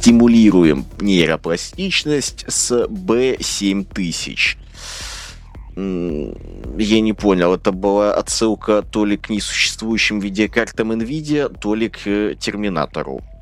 стимулируем нейропластичность с B7000. Я не понял, это была отсылка то ли к несуществующим видеокартам NVIDIA, то ли к Терминатору.